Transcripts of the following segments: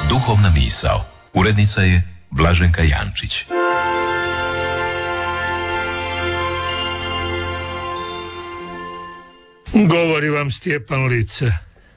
Duhovna misao. Urednica je Blaženka Jančić. Govori vam Stjepan Lice.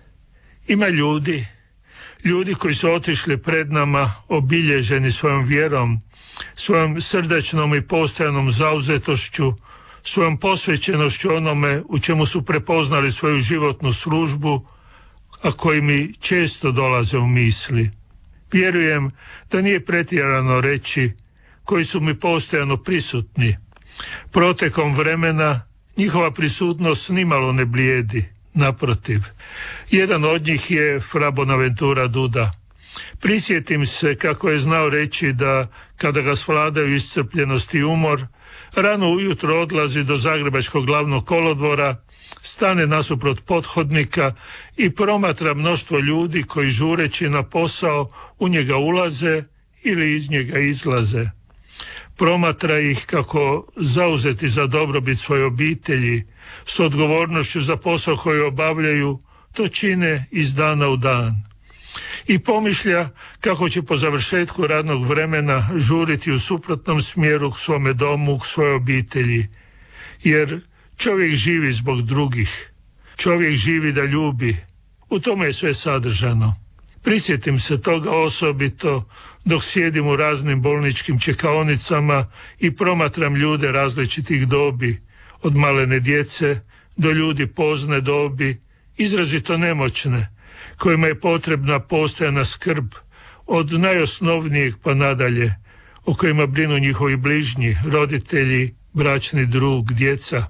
Ima ljudi koji su otišli pred nama obilježeni svojom vjerom, svojom srdačnom i postojanom zauzetošću, svojom posvećenošću onome u čemu su prepoznali svoju životnu službu, a koji mi često dolaze u misli. Vjerujem da nije pretjerano reći koji su mi postojano prisutni. Protekom vremena njihova prisutnost nimalo ne blijedi, naprotiv. Jedan od njih je fra Bonaventura Duda. Prisjetim se kako je znao reći da kada ga svladaju iscrpljenost i umor, rano ujutro odlazi do Zagrebačkog glavnog kolodvora, stane nasuprot pothodnika i promatra mnoštvo ljudi koji žureći na posao u njega ulaze ili iz njega izlaze. Promatra ih kako zauzeti za dobrobit svoje obitelji, s odgovornošću za posao koji obavljaju, to čine iz dana u dan. I pomišlja kako će po završetku radnog vremena žuriti u suprotnom smjeru k svome domu, k svojoj obitelji. Jer čovjek živi zbog drugih. Čovjek živi da ljubi. U tome je sve sadržano. Prisjetim se toga osobito dok sjedim u raznim bolničkim čekaonicama i promatram ljude različitih dobi, od malene djece do ljudi pozne dobi, izrazito nemoćne, kojima je potrebna postojana skrb, od najosnovnijeg pa nadalje, o kojima brinu njihovi bližnji, roditelji, bračni drug, djeca.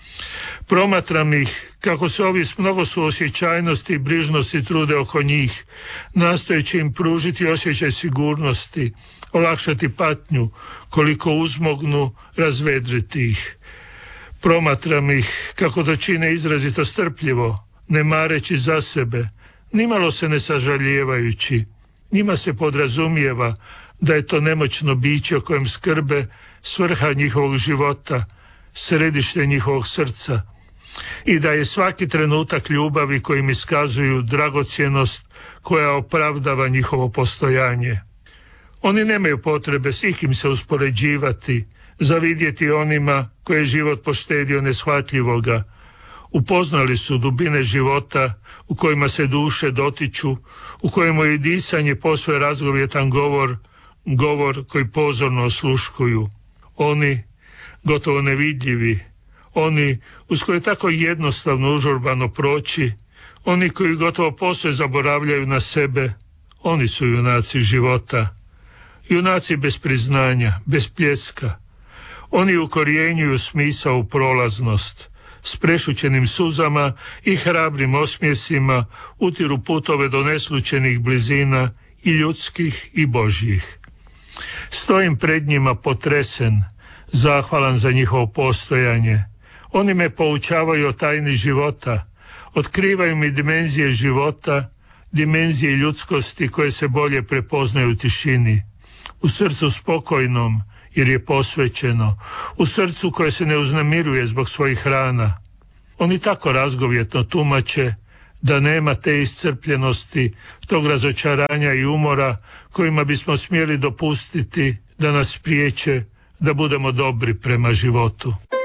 Promatram ih kako se ovi s mnogo suosjećajnosti i brižnosti trude oko njih, nastojeći im pružiti osjećaj sigurnosti, olakšati patnju, koliko uzmognu, razvedriti ih. Promatram ih kako to čine izrazito strpljivo, ne mareći za sebe, nimalo se ne sažaljevajući. Njima se podrazumijeva da je to nemoćno biće o kojem skrbe svrha njihovog života, središte njihovog srca, i da je svaki trenutak ljubavi kojim iskazuju dragocjenost koja opravdava njihovo postojanje. Oni nemaju potrebe s ikim se uspoređivati, zavidjeti onima koje je život poštedio neshvatljivoga. Upoznali su dubine života u kojima se duše dotiču, u kojima je disanje posve razgovjetan govor koji pozorno osluškuju. Oni, gotovo nevidljivi, oni uz koje je tako jednostavno užurbano proći, oni koji gotovo posve zaboravljaju na sebe, oni su junaci života. Junaci bez priznanja, bez pljeska. Oni ukorijenjuju smisao u prolaznost, s prešućenim suzama i hrabrim osmjesima utiru putove do neslučenih blizina i ljudskih i božjih. Stojim pred njima potresen, zahvalan za njihovo postojanje. Oni me poučavaju o tajni života, otkrivaju mi dimenzije života, dimenzije ljudskosti koje se bolje prepoznaju u tišini, u srcu spokojnom jer je posvećeno, u srcu koje se ne uznemiruje zbog svojih rana. Oni tako razgovjetno tumače da nema te iscrpljenosti, tog razočaranja i umora kojima bismo smjeli dopustiti da nas spriječe da budemo dobri prema životu.